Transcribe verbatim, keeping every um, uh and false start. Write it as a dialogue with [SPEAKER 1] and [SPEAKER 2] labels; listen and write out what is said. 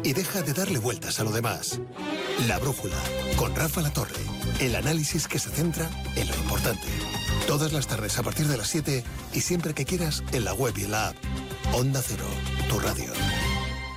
[SPEAKER 1] y deja de darle vueltas a lo demás. La Brújula, con Rafa La Torre. El análisis que se centra en lo importante. Todas las tardes a partir de las siete y siempre que quieras en la web y en la app. Onda Cero, tu radio.